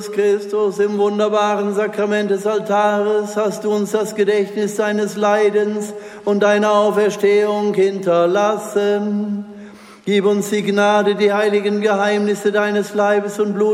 Christus, im wunderbaren Sakrament des Altares hast du uns das Gedächtnis deines Leidens und deiner Auferstehung hinterlassen. Gib uns die Gnade, die heiligen Geheimnisse deines Leibes und Blutes